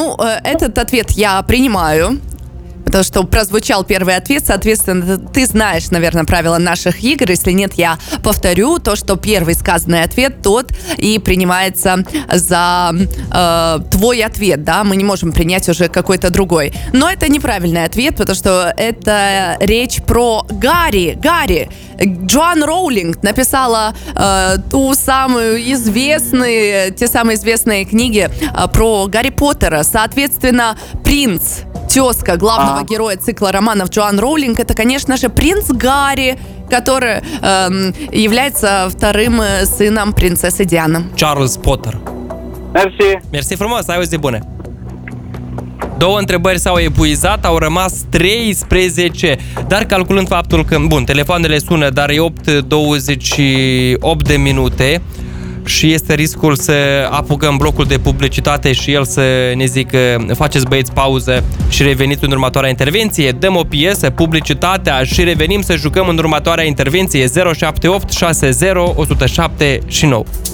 Этот ответ я принимаю. Потому что прозвучал первый ответ, соответственно, ты знаешь, наверное, правила наших игр. Если нет, я повторю то, что первый сказанный ответ, тот и принимается за твой ответ, да, мы не можем принять уже какой-то другой. Но это неправильный ответ, потому что это речь про Гарри. Джоан Роулинг написала те самые известные книги про Гарри Поттера. Соответственно, принц, тезка главного героя цикла романов Джоан Роулинг, это, конечно же, принц Гарри, который является vторым sânem принцессы Дианы. Charles Potter. Mersi frumos, ai o zi bună. 2 întrebări s-au epuizat, au rămas 13, dar calculând faptul că, telefoanele sună, dar e 8:28 de minute și este riscul să apucăm blocul de publicitate și el să ne zică faceți băieți pauză și reveniți în următoarea intervenție, dăm o piesă, publicitatea și revenim să jucăm în următoarea intervenție 078 60 107 și 9.